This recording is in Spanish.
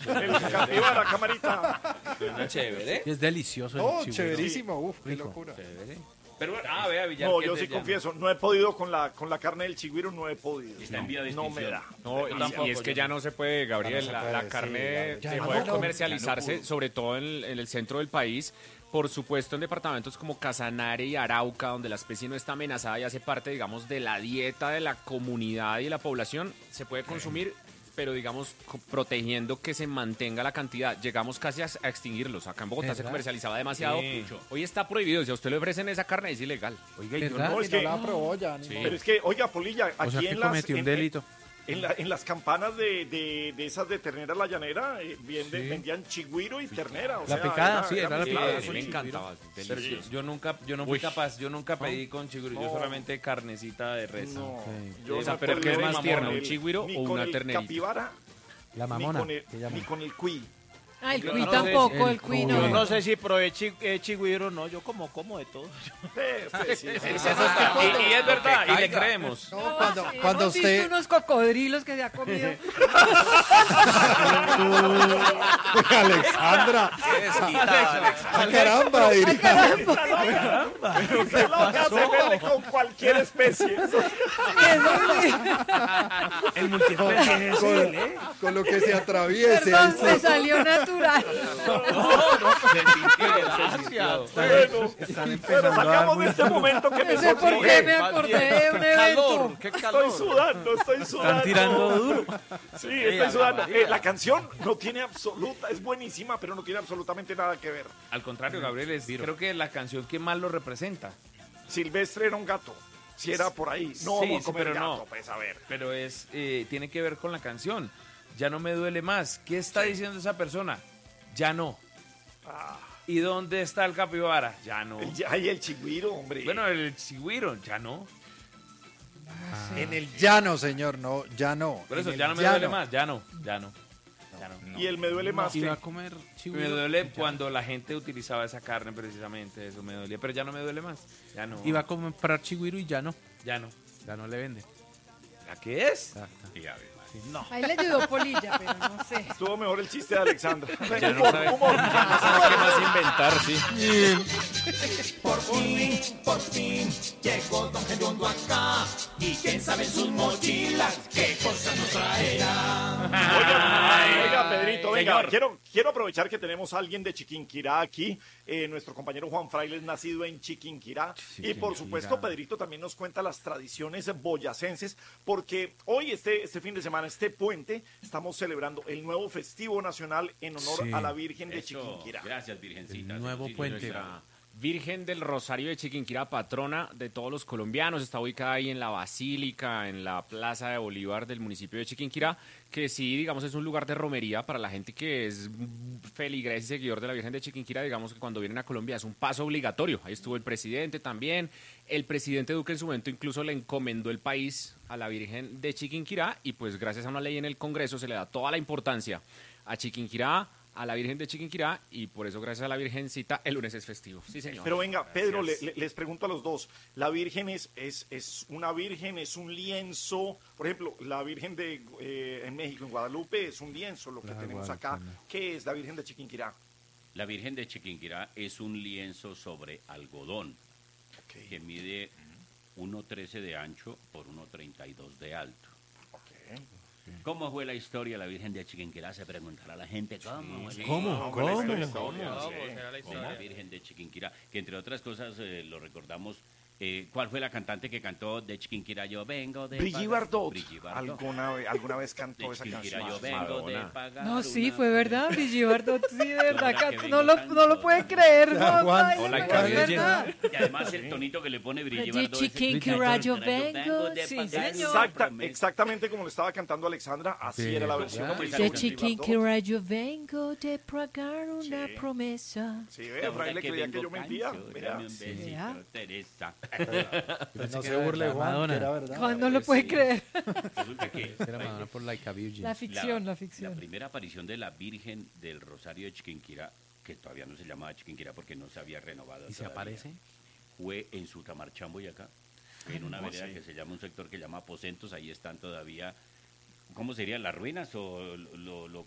El capibara, camarita. Suena chévere. Es delicioso. Oh, el chigüiro. chéverísimo, uf, qué Rico. locura. Chévere. Pero bueno, vea, Villar. No, que yo te sí llama. confieso, no he podido con la carne del chigüiro, no he podido. Está en vía de No me extinción. da. No, y es que ya no se puede, Gabriel, Ya no se puede, la sí, carne ya dejó no. de comercializarse, sobre todo en el centro del país, por supuesto en departamentos como Casanare y Arauca, donde la especie no está amenazada y hace parte, digamos, de la dieta de la comunidad y la población, se puede consumir, pero digamos, protegiendo que se mantenga la cantidad. Llegamos casi a extinguirlos. Acá en Bogotá se ¿Verdad? comercializaba demasiado. Sí. Hoy está prohibido. Si a usted le ofrecen esa carne, es ilegal. Oiga, ¿Verdad? No, es Que que- no la aprobó ya. ni modo. Pero es que, oiga, Polilla, O aquí sea que en las... cometió un en- delito. En las campanas de esas de ternera la llanera vendían chigüiro y ternera. O La sea, picada, sí, era la mezclado, picada, eso me sí. encantaba. Pero Delicioso. yo nunca fui capaz, yo nunca pedí con chigüiro, yo No. solamente carnecita de res. No, Ok. yo O sea, no pero he ¿qué es podido más ni tierno, con un chigüiro ni o con una el ternerita? capibara, La mamona. ni llaman. con el cuy. Ah, el Yo cuy no sé tampoco, si- el cuy el no. cuy. Yo no sé si probé chigüiro o no, yo como de todo. Pues, sí, sí, sí. Y es verdad, y le creemos. No, No, cuando, sí, cuando hemos visto usted... unos cocodrilos que se ha comido. Alexandra. Qué desquitado, Alex. ¡Ah, caramba! diría. Usted lo que hace es verle con cualquier especie. El multiespecie es Con, con lo que se atraviese. Perdón, ahí me sí. salió natural. Bueno, Están pero empezando a dar salgamos muy de este momento que me No sé por sonríe. qué me acordé de un evento. qué Estoy calor. sudando, estoy sudando. Están tirando duro. Sí, estoy sudando. La canción no tiene absoluta, es buenísima, pero no tiene absolutamente nada que ver. Al contrario, Gabriel, creo que la canción que más lo representa. Silvestre era un gato. Si era por ahí. No Sí, vamos a sí, comer pero gato, no. pues a ver. Pero tiene que ver con la canción. Ya no me duele más. ¿Qué está diciendo esa persona? Ya no. ¿Y dónde está el capibara? Ya no. Ay, el chigüiro, hombre. Bueno, el chigüiro, ya no. En el llano, señor, no, ya no. Por eso, En el ya no me llano. duele más. Ya no. Ya no. Ya no. y él me duele más Iba que... a comer Me chigüiro. duele cuando la gente utilizaba esa carne, precisamente. Eso me dolía. Pero ya no me duele más. Ya no. Iba a comprar chigüiro y ya no. Ya no. Ya no le vende. ¿La qué es? Ahí le ayudó Polilla, pero no sé. Estuvo mejor el chiste de Alexandra. Ya no sabe, ya no sabe qué más inventar, sí. Por fin llegó Don Gediondo acá. Y quién sabe en sus mochilas qué cosas nos traerá. Oiga, Pedrito, venga, quiero aprovechar que tenemos a alguien de Chiquinquirá aquí, nuestro compañero Juan Fraile es nacido en Chiquinquirá, y por supuesto Pedrito también nos cuenta las tradiciones boyacenses, porque hoy, este fin de semana, este puente, estamos celebrando el nuevo festivo nacional en honor Sí. a la Virgen de Eso, Chiquinquirá. gracias, Virgencita. El nuevo Sí, puente. nuestra Virgen del Rosario de Chiquinquirá, patrona de todos los colombianos, está ubicada ahí en la Basílica, en la Plaza de Bolívar del municipio de Chiquinquirá, que sí, digamos, es un lugar de romería para la gente que es feligres y seguidor de la Virgen de Chiquinquirá. Digamos que cuando vienen a Colombia es un paso obligatorio. Ahí estuvo el presidente también. El presidente Duque en su momento incluso le encomendó el país a la Virgen de Chiquinquirá y pues gracias a una ley en el Congreso se le da toda la importancia a Chiquinquirá, a la Virgen de Chiquinquirá, y por eso gracias a la Virgencita el lunes es festivo. Sí, señor. Pero venga, Pedro, les pregunto a los dos, ¿la Virgen es una Virgen, es un lienzo? Por ejemplo, la Virgen de en México, en Guadalupe, es un lienzo, lo que La tenemos acá. Guadalupe. ¿Qué es la Virgen de Chiquinquirá? La Virgen de Chiquinquirá es un lienzo sobre algodón que mide 1,13 de ancho por 1,32 de alto. ¿Cómo fue la historia de la Virgen de Chiquinquirá? Se preguntará la gente. ¿Cómo? ¿Cómo? La Virgen de Chiquinquirá, que entre otras cosas lo recordamos. ¿Cuál fue la cantante que cantó de Chiquinquirá? Yo vengo de Brigitte pagar- Bardot. Brigitte Bardot. alguna vez De cantó esa Chiquinquirá, canción. yo vengo de Madonna. pagar No, sí, una- fue verdad, Brigitte Bardot, sí, de verdad, Ahora que no vengo no lo puede creer, Ya, no, Juan. ay, Hola, no, Gabriel es verdad. Y además el tonito que le pone Brigitte De Bardot. Chiquinquirá yo vengo, de sí, pagar señor. una promesa. Exactamente como lo estaba cantando Alexandra, así Sí, era la versión ¿verdad? original. De Brigitte Bardot. Chiquinquirá yo vengo de pagar una promesa. Sí, ve, Fraile creía que yo mentía. Vea. Dame un besito, Vea. Teresa. No se burle, Juan, Madonna. que era verdad. Juan no lo puede creer. Resulta que Era Madonna por Like a Virgin. La ficción, la la ficción. primera aparición de la Virgen del Rosario de Chiquinquirá, que todavía no se llamaba Chiquinquirá porque no se había renovado ¿Y se todavía, aparece? fue en Sutamarchán, Boyacá, en una vereda que se llama, un sector que llama Aposentos. Ahí están todavía, ¿cómo serían? ¿Las ruinas o lo